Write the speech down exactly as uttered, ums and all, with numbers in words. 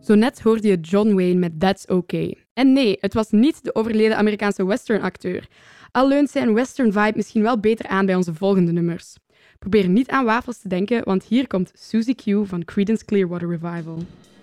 Zo net hoorde je John Wayne met That's Okay. En nee, het was niet de overleden Amerikaanse westernacteur. Al leunt zijn western vibe misschien wel beter aan bij onze volgende nummers. Probeer niet aan wafels te denken, want hier komt Susie Q van Creedence Clearwater Revival.